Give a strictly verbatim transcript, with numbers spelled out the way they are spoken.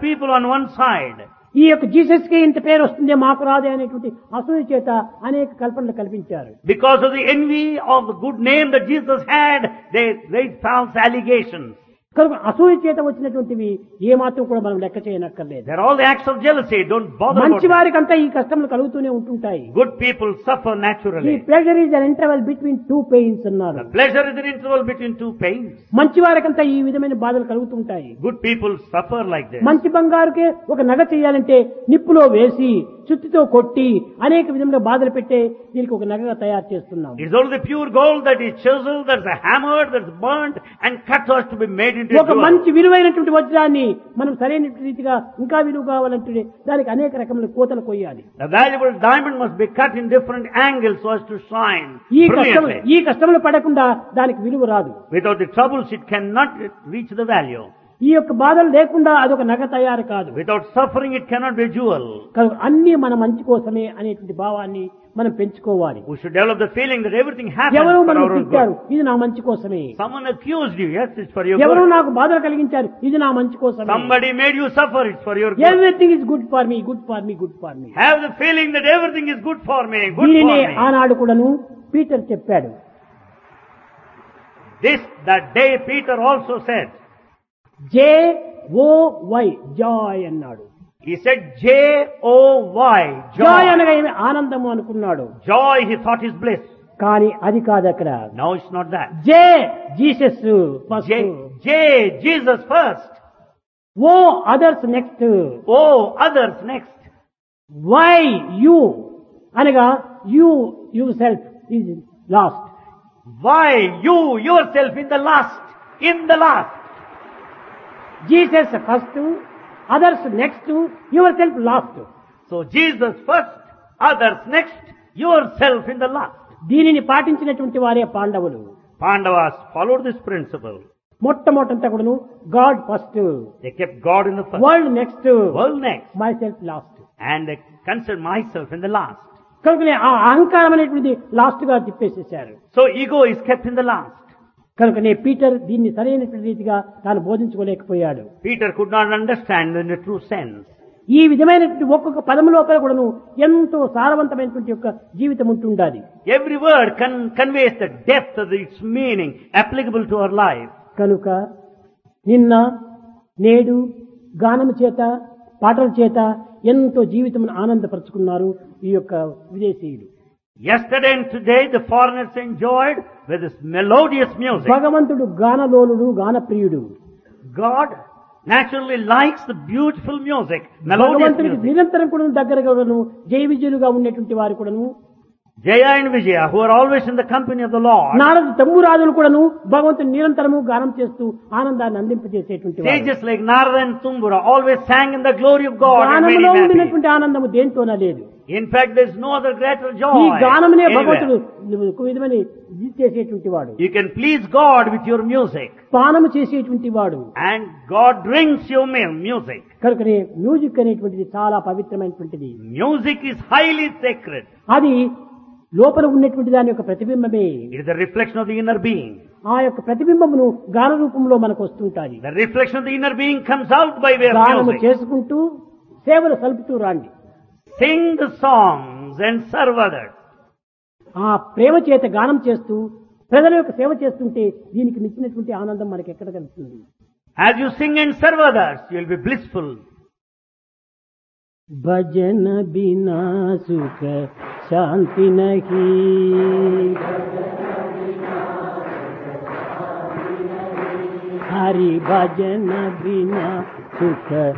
people on one side. ఈ యొక్క Jesus కి ఇంత పేరు వస్తుంది మాకు రాదే అనేటువంటి అసూయ చేత అనేక కల్పనలు కల్పించారు. Because of the envy of the good name that Jesus had, they raised false allegations. కనుక అసూయ చేత వచ్చినటువంటివి ఏ మాత్రం కూడా మనం లెక్క చేయనక్కర్లేదు. They're all the acts of jealousy. Don't bother about మంచి them. వారికంతా ఈ కష్టములు కలుగుతూనే ఉంటుంటాయి. Good people suffer ఈ naturally. Pleasure is an interval between two pains అన్నారు. The pleasure is an interval between two pains. మంచి వారికంతా ఈ విధమైన బాధలు కలుగుతుంటాయి. Good people suffer like this. మంచి బంగారుకే ఒక నగ చేయాలంటే నిప్పులో వేసి చుట్టితో కొట్టి అనేక విధంగా బాధలు పెట్టే దీనికి ఒక నగగా తయారు చేస్తున్నాం. It's only the pure gold that is chiseled, that's hammered, that's burnt and cut so as to be made into a ఒక jewel. మంచి విలువైనటువంటి వజ్రాన్ని మనం సరైన రీతిగా ఇంకా విలువ కావాలంటే దానికి అనేక రకముల కోతలు కొయ్యాలి. The valuable diamond must be cut in different angles so as to shine ఈ కష్టం brilliantly. ఈ కష్టములు పడకుండా దానికి విలువ రాదు. Without the troubles, it cannot reach the value. ఈ యొక్క బాధలు లేకుండా అదొక నగ తయారు కాదు. Without suffering, it cannot be a jewel. కనుక అన్ని మన మంచి కోసమే అనేటువంటి భావాన్ని మనం పెంచుకోవాలి. We should develop the feeling that everything happens ఎవరో for మనం our own తిట్టారు, good. ఇది నా మంచి కోసమే. Someone accused you, yes, it's for your ఎవరో good. నాకు బాధలు కలిగించారు, ఇది నా మంచి కోసమే. Somebody made you suffer, it's for your good. Everything is good for me, good for me, good for me. Have the feeling that everything is good for me, good for దీనినే me. ఆనాడు కూడాను Peter చెప్పాడు. This, that day Peter also said. J oh why Joy అన్నాడు. He said J O Y, Joy joy. అనగా ఏమి ఆనందము అనుకున్నాడు. Joy he thought is bliss. కానీ అది కాదు అక్కడ. No, it's not that. J Jesus first, J, J, Jesus first. Oh others next, O, others next. Why you అనగా you your self is lost. Why you yourself in the last, in the last. Jesus first, others next, your self last. So Jesus first, others next, yourself in the last. దీనిని పాటించినటువంటి వారే పాండవులు. Pandavas followed this principle. మొట్టమొదటంతా కూడాను God first, They kept God in the first, world next, world next, my self last. and they considered myself in the last. కనుకనే ఆ అహంకారం అనేటువంటిది last గా తిప్పేసేశారు. So ego is kept in the last. కనుకనే Peter దీన్ని సరైనటువంటి రీతిగా తాను బోధించుకోలేకపోయాడు. Peter could not understand in the true sense. ఈ విధమైనటువంటి ఒక్కొక్క పదము లోపల కూడాను ఎంతో సారవంతమైనటువంటి యొక్క జీవితం ఉంటుండాలి. Every word con- conveys the depth of its meaning applicable to our life. కనుక నిన్న నేడు గానము చేత పాటల చేత ఎంతో జీవితం ఆనందపరుచుకున్నారు ఈ యొక్క విదేశీయులు. Yesterday and today the foreigners enjoyed with this melodious music. భగవంతుడు గానలోలుడు, గానప్రియుడు. God naturally likes the beautiful music, melodious భగవంతుడికి music. నిరంతరం కూడా దగ్గరగా కూడాను జయ విజయులుగా ఉండేటువంటి వారు కూడాను, Jaya and Vijaya, who are always in the company of the Lord. నారదు తమ్మురాజులు కూడాను భగవంతుని నిరంతరము గానం చేస్తూ ఆనందాన్ని అందింపజేసేటువంటి వారు. Sages like Narada and Tumbura always sang in the glory of God and made గానములో him happy. ఉండినటువంటి ఆనందము దేంతోనా లేదు. In fact, there is no other greater ఈ joy గానమునే anywhere. భగవంతుడు ఒక విధమని ఇది చేసేటువంటి వాడు, You can please God with your music, పానము చేసేటువంటి వాడు. and God drinks your mi- music. కనుకనే మ్యూజిక్ అనేటువంటిది చాలా పవిత్రమైనటువంటిది. Music is highly sacred. అది లోపల ఉన్నటువంటి దాని యొక్క ప్రతిబింబమే. It is the reflection of the inner being. ఆ యొక్క ప్రతిబింబమును గాన రూపంలో మనకు వస్తుంటాది. The reflection of the inner being comes out by way of గానము music. చేసుకుంటూ సేవలు సల్పుతూ రాండి. Sing the songs and serve others. ఆ ప్రేమ చేత గానం చేస్తూ ప్రజల యొక్క సేవ చేస్తుంటే దీనికి మించినటువంటి ఆనందం మనకి ఎక్కడ కలుగుతుంది? As you sing and serve others, you will be blissful. భజన బినా సుఖ శాంతి నహి, హరి భజన బినా సుఖ